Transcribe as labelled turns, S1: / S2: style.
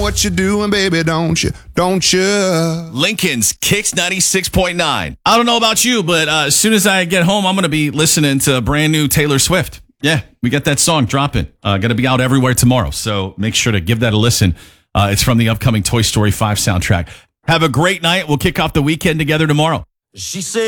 S1: what you're doing, baby, don't you? Don't you?
S2: Lincoln's Kicks 96.9. I don't know about you, but as soon as I get home, I'm going to be listening to brand new Taylor Swift. Yeah, we got that song dropping. Going to be out everywhere tomorrow, so make sure to give that a listen. It's from the upcoming Toy Story 5 soundtrack. Have a great night. We'll kick off the weekend together tomorrow.
S3: She said.